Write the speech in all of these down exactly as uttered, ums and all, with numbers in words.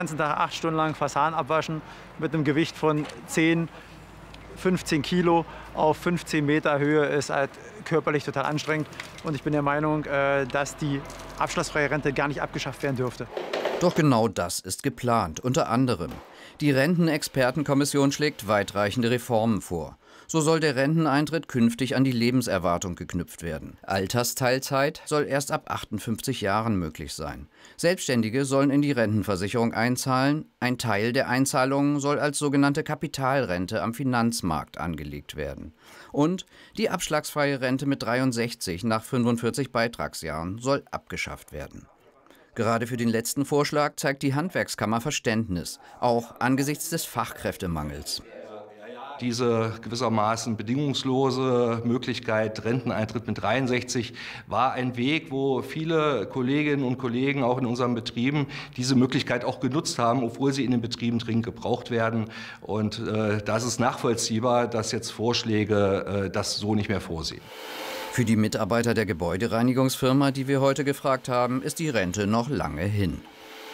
Den ganzen Tag acht Stunden lang Fassaden abwaschen mit einem Gewicht von zehn, fünfzehn Kilo auf fünfzehn Meter Höhe ist halt körperlich total anstrengend. Und ich bin der Meinung, dass die abschlagsfreie Rente gar nicht abgeschafft werden dürfte. Doch genau das ist geplant, unter anderem. Die Rentenexpertenkommission schlägt weitreichende Reformen vor. So soll der Renteneintritt künftig an die Lebenserwartung geknüpft werden. Altersteilzeit soll erst ab achtundfünfzig Jahren möglich sein. Selbstständige sollen in die Rentenversicherung einzahlen. Ein Teil der Einzahlungen soll als sogenannte Kapitalrente am Finanzmarkt angelegt werden. Und die abschlagsfreie Rente mit dreiundsechzig nach fünfundvierzig Beitragsjahren soll abgeschafft werden. Gerade für den letzten Vorschlag zeigt die Handwerkskammer Verständnis, auch angesichts des Fachkräftemangels. Diese gewissermaßen bedingungslose Möglichkeit, Renteneintritt mit dreiundsechzig, war ein Weg, wo viele Kolleginnen und Kollegen auch in unseren Betrieben diese Möglichkeit auch genutzt haben, obwohl sie in den Betrieben dringend gebraucht werden. Und äh, das ist nachvollziehbar, dass jetzt Vorschläge äh, das so nicht mehr vorsehen. Für die Mitarbeiter der Gebäudereinigungsfirma, die wir heute gefragt haben, ist die Rente noch lange hin.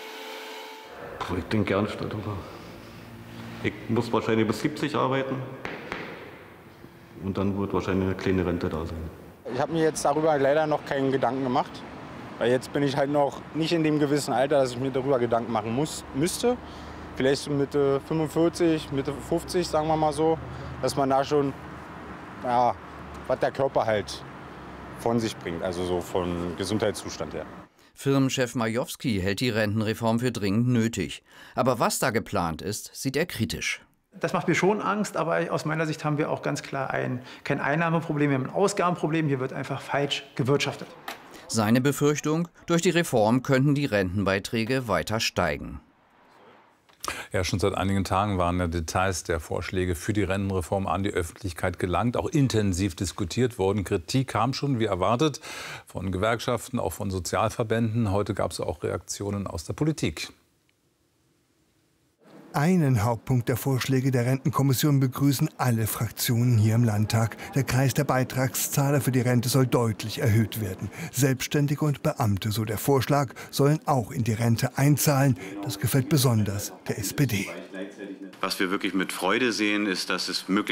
Ich denke gar nicht darüber. Ich muss wahrscheinlich bis siebzig arbeiten und dann wird wahrscheinlich eine kleine Rente da sein. Ich habe mir jetzt darüber leider noch keinen Gedanken gemacht, weil jetzt bin ich halt noch nicht in dem gewissen Alter, dass ich mir darüber Gedanken machen muss, müsste. Vielleicht so Mitte fünfundvierzig, Mitte fünfzig, sagen wir mal so, dass man da schon, ja, was der Körper halt von sich bringt, also so vom Gesundheitszustand her. Firmenchef Majowski hält die Rentenreform für dringend nötig. Aber was da geplant ist, sieht er kritisch. Das macht mir schon Angst, aber aus meiner Sicht haben wir auch ganz klar ein, kein Einnahmeproblem, wir haben ein Ausgabenproblem. Hier wird einfach falsch gewirtschaftet. Seine Befürchtung, durch die Reform könnten die Rentenbeiträge weiter steigen. Ja, schon seit einigen Tagen waren ja Details der Vorschläge für die Rentenreform an die Öffentlichkeit gelangt, auch intensiv diskutiert worden. Kritik kam schon, wie erwartet, von Gewerkschaften, auch von Sozialverbänden. Heute gab es auch Reaktionen aus der Politik. Einen Hauptpunkt der Vorschläge der Rentenkommission begrüßen alle Fraktionen hier im Landtag. Der Kreis der Beitragszahler für die Rente soll deutlich erhöht werden. Selbstständige und Beamte, so der Vorschlag, sollen auch in die Rente einzahlen. Das gefällt besonders der S P D. Was wir wirklich mit Freude sehen, ist, dass es möglich